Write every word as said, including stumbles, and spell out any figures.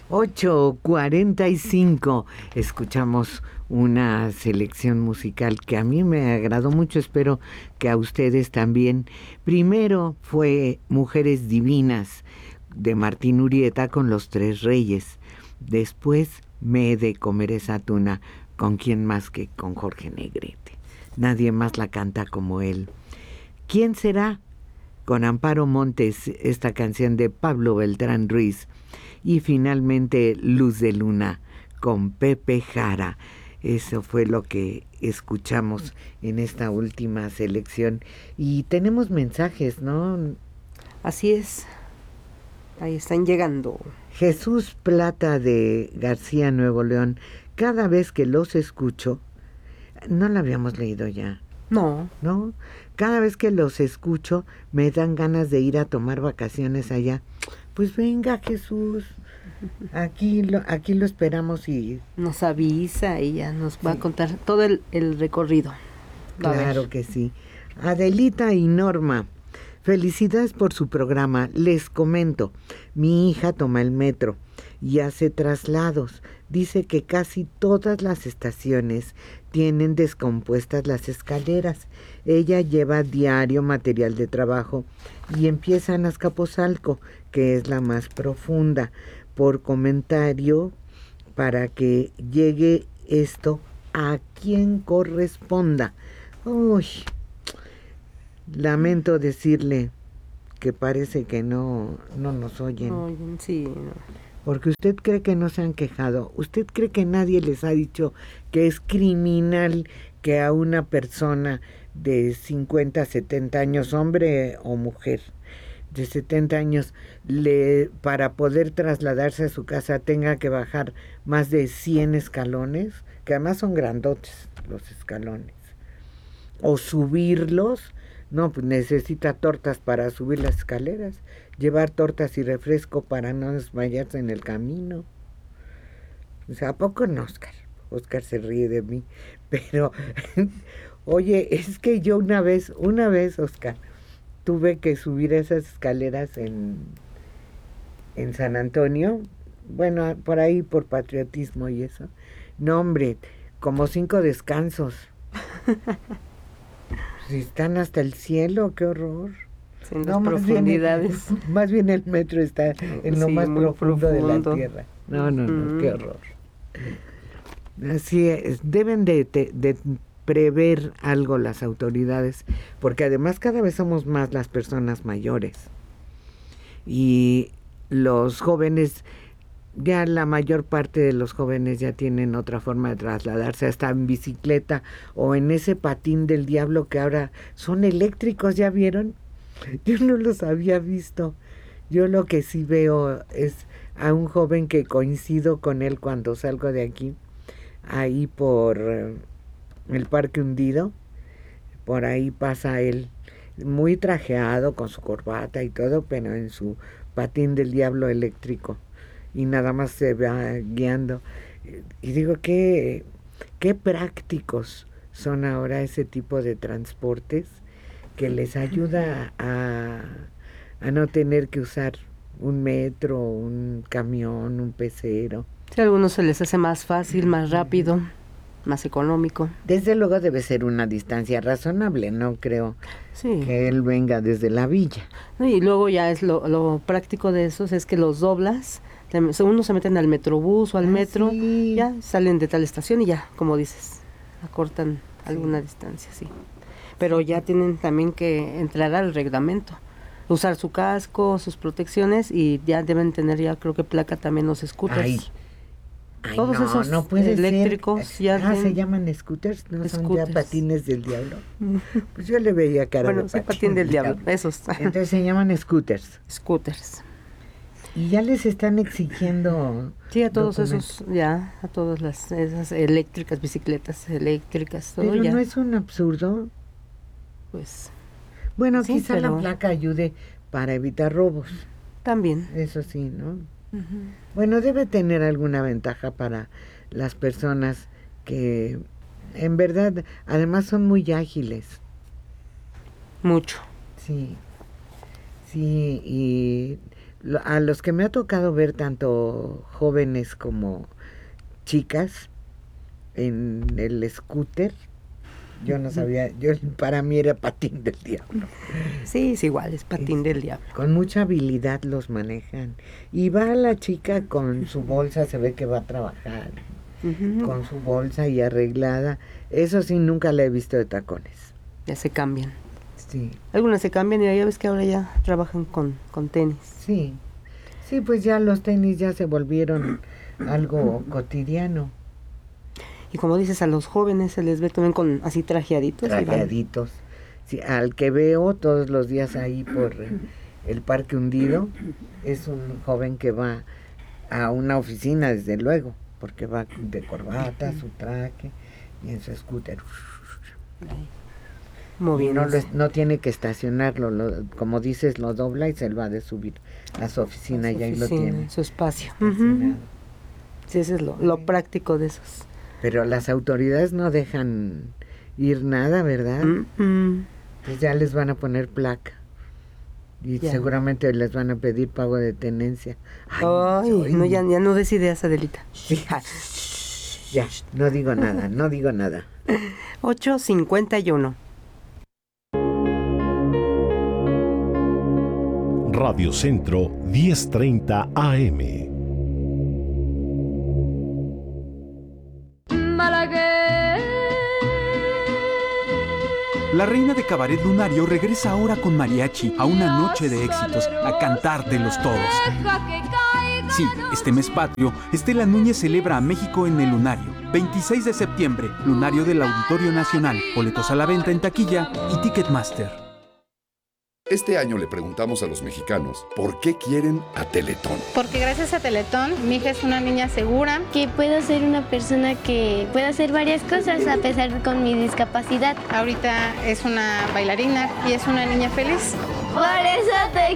ocho cuarenta y cinco. Escuchamos una selección musical que a mí me agradó mucho, espero que a ustedes también. Primero fue Mujeres Divinas de Martín Urieta con Los Tres Reyes. Después Me he de comer esa tuna, con quién más que con Jorge Negrete. Nadie más la canta como él. ¿Quién será? Con Amparo Montes, esta canción de Pablo Beltrán Ruiz. Y finalmente Luz de Luna con Pepe Jara. Eso fue lo que escuchamos en esta última selección. Y tenemos mensajes, ¿no? Así es. Ahí están llegando. Jesús Plata de García, Nuevo León. Cada vez que los escucho, no la habíamos leído ya. No. ¿No? Cada vez que los escucho me dan ganas de ir a tomar vacaciones allá. Pues venga, Jesús, aquí lo, aquí lo esperamos y... Nos avisa y ya nos va sí. a contar todo el, el recorrido. Va claro que sí. Adelita y Norma, felicidades por su programa. Les comento, mi hija toma el metro y hace traslados. Dice que casi todas las estaciones tienen descompuestas las escaleras. Ella lleva diario material de trabajo y empieza en Azcapotzalco, que es la más profunda. Por comentario, para que llegue esto a quien corresponda. Uy, lamento decirle que parece que no, no nos oyen. Oyen, sí, no. Porque usted cree que no se han quejado. ¿Usted cree que nadie les ha dicho que es criminal que a una persona de cincuenta, setenta años, hombre o mujer, de setenta años, le, para poder trasladarse a su casa tenga que bajar más de cien escalones? Que además son grandotes los escalones. O subirlos. No, pues necesita tortas para subir las escaleras. Llevar tortas y refresco para no desmayarse en el camino. O sea, ¿a poco no, Oscar? Oscar se ríe de mí. Pero, oye, es que yo una vez, una vez, Oscar, tuve que subir esas escaleras en, en San Antonio. Bueno, por ahí, por patriotismo y eso. No, hombre, como cinco descansos. Si están hasta el cielo, qué horror. En las no, profundidades. Más bien, más bien el metro está en lo sí, más profundo, profundo de la tierra. No, no, no, mm. qué horror. Así es, deben de, de, de prever algo las autoridades, porque además cada vez somos más las personas mayores. Y los jóvenes, ya la mayor parte de los jóvenes ya tienen otra forma de trasladarse, hasta en bicicleta o en ese patín del diablo que ahora son eléctricos, ¿ya vieron? Yo no los había visto. Yo lo que sí veo es a un joven que coincido con él cuando salgo de aquí, ahí por el Parque Hundido, por ahí pasa él, muy trajeado con su corbata y todo, pero en su patín del diablo eléctrico. Y nada más se va guiando. Y digo, qué, qué prácticos son ahora ese tipo de transportes que les ayuda a, a no tener que usar un metro, un camión, un pecero. Sí, a algunos se les hace más fácil, más rápido, más económico. Desde luego debe ser una distancia razonable, no creo sí. que él venga desde la villa. Y luego ya es lo, lo práctico de esos es que los doblas. Unos se meten al metrobús o al ah, metro, sí. ya salen de tal estación y ya, como dices, acortan sí. alguna distancia, sí. Pero ya tienen también que entrar al reglamento, usar su casco, sus protecciones y ya deben tener ya creo que placa también los scooters. Ay, ay Todos no, esos no puede eléctricos ser. ya ah, ten... se llaman scooters, no scooters. son ya patines del diablo. Pues yo le veía cara bueno, de patín, patín del diablo, diablo. Esos. Entonces se llaman scooters. Scooters. Y ya les están exigiendo sí a todos documentos. esos ya a todas las esas eléctricas, bicicletas eléctricas, todo pero ya. no es un absurdo. Pues bueno, sí, quizá pero... la placa ayude para evitar robos. También. Eso sí, ¿no? Uh-huh. Bueno, debe tener alguna ventaja para las personas que en verdad además son muy ágiles. Mucho. Sí. Sí, y a los que me ha tocado ver tanto jóvenes como chicas en el scooter, yo no sabía, yo para mí era patín del diablo. Sí, es igual, es patín es, del diablo. Con mucha habilidad los manejan. Y va la chica con su bolsa, se ve que va a trabajar, uh-huh. con su bolsa y arreglada. Eso sí, nunca la he visto de tacones. Ya se cambian. Sí. Algunas se cambian y ya ves que ahora ya trabajan con, con tenis. Sí, sí, pues ya los tenis ya se volvieron algo cotidiano. Y como dices, a los jóvenes se les ve también con así trajeaditos. Trajeaditos. Sí, al que veo todos los días ahí por el Parque Hundido, es un joven que va a una oficina, desde luego, porque va de corbata, su traje y en su scooter. Y no, lo, no tiene que estacionarlo, lo, como dices, lo dobla y se lo ha de subir a su oficina, a su y ahí oficina, lo tiene. Su espacio. Uh-huh. Sí, eso es lo, lo práctico de esos. Pero las autoridades no dejan ir nada, ¿verdad? Mm-mm. Pues ya les van a poner placa. Y ya. Seguramente les van a pedir pago de tenencia. Ay, Ay no, ya, ya no des ideas, Adelita. Sí. Ya, no digo nada, no digo nada. ocho cincuenta y uno. Radio Centro diez treinta A M. La reina de cabaret lunario regresa ahora con mariachi a una noche de éxitos, a cantártelos todos. Sí, este mes patrio, Estela Núñez celebra a México en el Lunario. veintiséis de septiembre, Lunario del Auditorio Nacional. Boletos a la venta en taquilla y Ticketmaster. Este año le preguntamos a los mexicanos por qué quieren a Teletón. Porque gracias a Teletón, mi hija es una niña segura. Que puedo ser una persona que pueda hacer varias cosas a pesar de con mi discapacidad. Ahorita es una bailarina y es una niña feliz. Por eso te